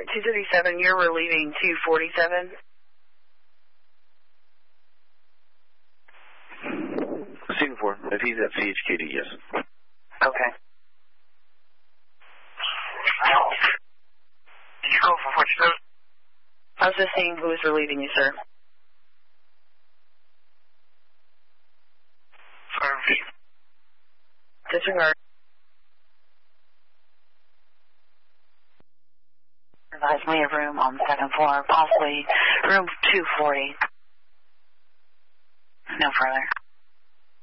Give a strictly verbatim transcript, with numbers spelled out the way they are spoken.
right, two thirty-seven, you're relieving two forty-seven. Stephen four, if he's at C H K D, yes. Okay. Did you go for which dose? I was just seeing who was relieving you, sir. Sorry. Disregard. Advise me of room on the second floor, possibly room two forty. No further.